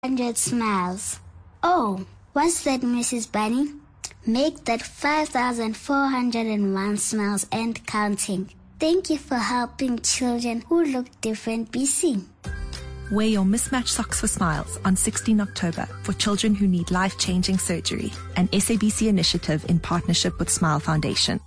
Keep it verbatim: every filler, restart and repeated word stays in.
hundred smiles. Oh, what's that, Missus Bunny? Make that five thousand four hundred one smiles and counting. Thank you for helping children who look different be seen. Wear your mismatched socks for smiles on sixteenth October for children who need life-changing surgery, an S A B C initiative in partnership with Smile Foundation.